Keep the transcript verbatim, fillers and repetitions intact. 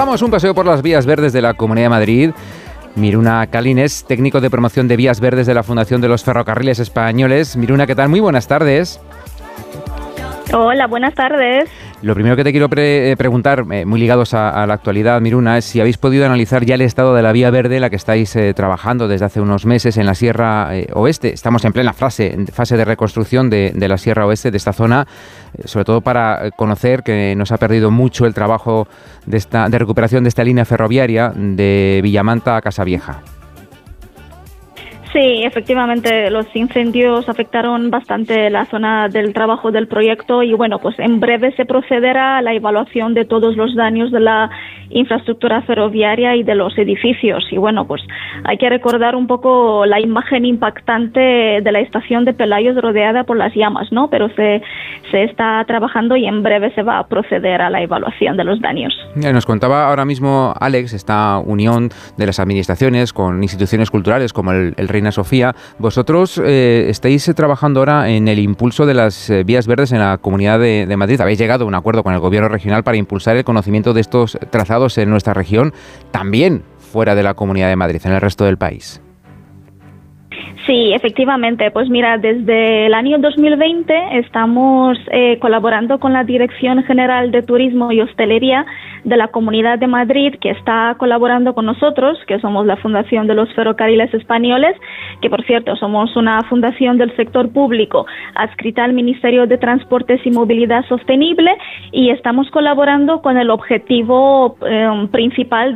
Damos un paseo por las vías verdes de la Comunidad de Madrid. Miruna Calin es técnico de promoción de vías verdes de la Fundación de los Ferrocarriles Españoles. Miruna, ¿qué tal? Muy buenas tardes. Hola, buenas tardes. Lo primero que te quiero pre- preguntar, eh, muy ligados a, a la actualidad, Miruna, es si habéis podido analizar ya el estado de la vía verde en la que estáis eh, trabajando desde hace unos meses en la Sierra eh, Oeste. Estamos en plena fase, fase de reconstrucción de, de la Sierra Oeste, de esta zona, eh, sobre todo para conocer que nos ha perdido mucho el trabajo de, esta, de recuperación de esta línea ferroviaria de Villamanta a Casavieja. Sí, efectivamente, los incendios afectaron bastante la zona del trabajo del proyecto y bueno, pues en breve se procederá a la evaluación de todos los daños de la infraestructura ferroviaria y de los edificios. Y bueno, pues hay que recordar un poco la imagen impactante de la estación de Pelayos rodeada por las llamas, ¿no? Pero se, se está trabajando y en breve se va a proceder a la evaluación de los daños. Nos contaba ahora mismo Alex, esta unión de las administraciones con instituciones culturales como el, el Reina Sofía. Vosotros eh, estáis trabajando ahora en el impulso de las eh, vías verdes en la Comunidad de, de Madrid. Habéis llegado a un acuerdo con el Gobierno regional para impulsar el conocimiento de estos trazados en nuestra región, también fuera de la Comunidad de Madrid, en el resto del país. Sí, efectivamente. Pues mira, desde el año dos mil veinte estamos eh, colaborando con la Dirección General de Turismo y Hostelería de la Comunidad de Madrid, que está colaborando con nosotros, que somos la Fundación de los Ferrocarriles Españoles, que por cierto somos una fundación del sector público adscrita al Ministerio de Transportes y Movilidad Sostenible, y estamos colaborando con el objetivo eh, principal